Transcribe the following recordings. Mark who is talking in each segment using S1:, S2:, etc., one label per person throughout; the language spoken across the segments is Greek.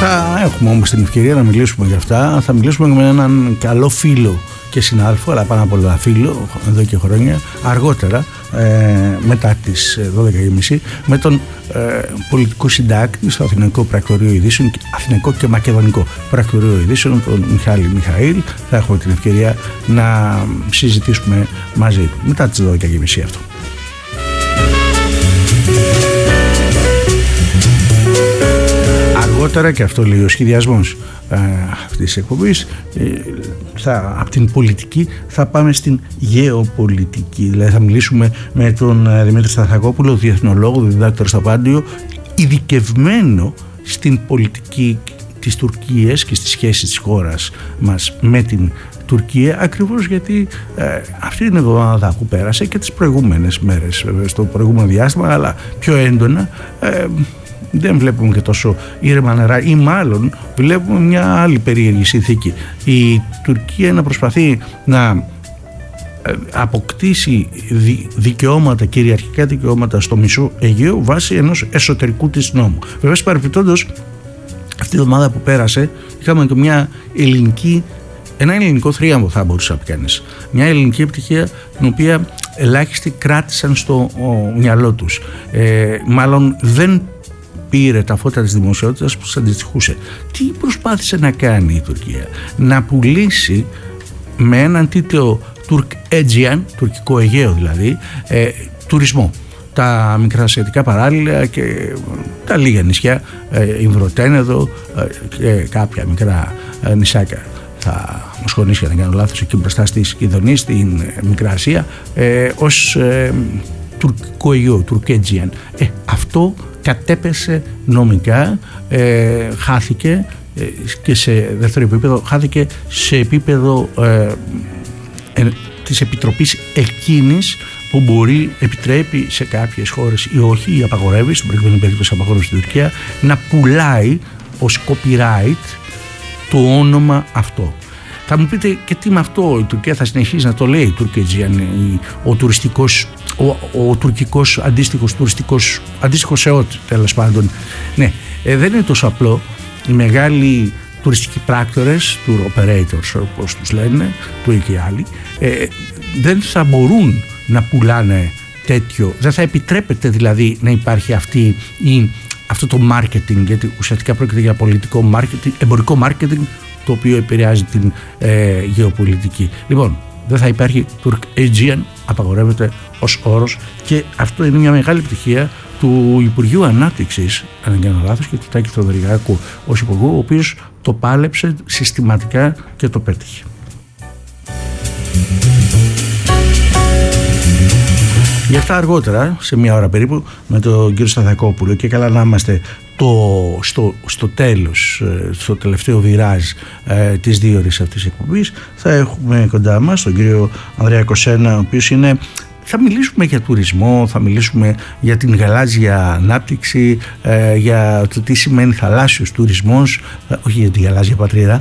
S1: Θα έχουμε όμως την ευκαιρία να μιλήσουμε για αυτά. Θα μιλήσουμε με έναν καλό φίλο και συνάδελφο, αλλά πάνω απ' όλα φίλο εδώ και χρόνια, αργότερα μετά τις 12.30, με τον πολιτικό συντάκτη στο Αθηναϊκό Πρακτορείο Ειδήσεων, Αθηναϊκό και Μακεδονικό Πρακτορείο Ειδήσεων, τον Μιχάλη Μιχαήλ. Θα έχουμε την ευκαιρία να συζητήσουμε μαζί του μετά τις 12.30 αυτό. Αργότερα, και αυτό λέει ο σχεδιασμός αυτής της εκπομπής, από την πολιτική θα πάμε στην γεωπολιτική. Δηλαδή θα μιλήσουμε με τον Δημήτρη Σταθακόπουλο, διεθνολόγο, διδάκτορα στο Πάντιο, ειδικευμένο στην πολιτική της Τουρκίας και στις σχέσεις της χώρας μας με την Τουρκία, ακριβώς γιατί αυτή την εβδομάδα που πέρασε και τις προηγούμενες μέρες, βέβαια, στο προηγούμενο διάστημα, αλλά πιο έντονα, δεν βλέπουμε και τόσο ήρεμα νερά, ή μάλλον βλέπουμε μια άλλη περίεργη συνθήκη. Η Τουρκία να προσπαθεί να αποκτήσει δικαιώματα, κυριαρχικά δικαιώματα στο μισό Αιγαίο βάσει ενός εσωτερικού της νόμου. Βέβαια, παρεπιπτόντως, αυτή τη εβδομάδα που πέρασε είχαμε και ένα ελληνικό θρίαμβο, θα μπορούσε να πει κανείς. Μια ελληνική επιτυχία την οποία ελάχιστοι κράτησαν στο μυαλό τους. Μάλλον δεν πήρε τα φώτα της δημοσιότητας που της αντιστοιχούσε. Τι προσπάθησε να κάνει η Τουρκία? Να πουλήσει με έναν τίτλο Turk-Aegean, τουρκικό Αιγαίο δηλαδή, τουρισμό. Τα μικρασιατικά παράλια και τα λίγα νησιά, Ιμβροτένεδο και κάποια μικρά νησάκια. Θα μοσχονήσει, για να κάνω λάθος, εκεί μπροστά στη Σκυδονή, στην Μικρά Ασία, ως τουρκικό Αιγαίο, Turk-Aegean. Αυτό κατέπεσε νομικά, χάθηκε και σε δεύτερο επίπεδο, χάθηκε σε επίπεδο της επιτροπής εκείνης που επιτρέπει σε κάποιες χώρες ή όχι, ή απαγορεύει, στην προηγούμενη περίπτωση απαγορεύει στην Τουρκία, να πουλάει ως copyright το όνομα αυτό. Θα μου πείτε, και τι με αυτό? Η Τουρκία θα συνεχίσει να το λέει Turk-Aegean, ο τουρκικός αντίστοιχος σε ό,τι, τέλος πάντων. Ναι, δεν είναι τόσο απλό. Οι μεγάλοι τουριστικοί πράκτορες, tour operators όπως τους λένε, του και άλλοι, δεν θα μπορούν να πουλάνε τέτοιο, δεν θα επιτρέπεται δηλαδή να υπάρχει αυτό το marketing, γιατί ουσιαστικά πρόκειται για πολιτικό marketing, εμπορικό marketing, το οποίο επηρεάζει την γεωπολιτική. Λοιπόν, δεν θα υπάρχει Turk-Aegean, απαγορεύεται ως όρος, και αυτό είναι μια μεγάλη επιτυχία του Υπουργείου Ανάπτυξης, αν δεν κάνω λάθος, και του Τάκη Θεοδωρικάκου ως υπουργού, ο οποίος το πάλεψε συστηματικά και το πέτυχε. Γι' αυτά αργότερα, σε μια ώρα περίπου, με τον κύριο Σταθακόπουλο, και καλά να είμαστε στο τέλος, στο τελευταίο βιράζ της 2 ώρες αυτής της εκπομπής, θα έχουμε κοντά μας τον κύριο Ανδρέα Κοσένα, ο οποίος θα μιλήσουμε για τουρισμό, θα μιλήσουμε για την γαλάζια ανάπτυξη, για το τι σημαίνει θαλάσσιος τουρισμός, όχι για τη γαλάζια πατρίδα.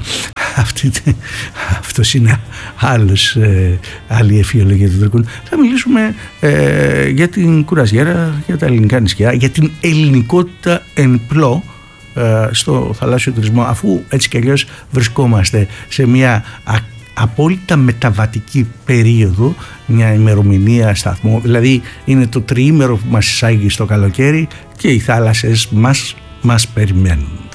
S1: Αυτός είναι άλλη εφιολογία των Τούρκων. Θα μιλήσουμε για την κουραζιέρα, για τα ελληνικά νησιά, για την ελληνικότητα εν πλώ στο θαλάσσιο τουρισμό, αφού έτσι κι αλλιώς βρισκόμαστε σε μια απόλυτα μεταβατική περίοδο, μια ημερομηνία σταθμό, δηλαδή είναι το τριήμερο που μας εισάγει στο καλοκαίρι και οι θάλασσες μας περιμένουν.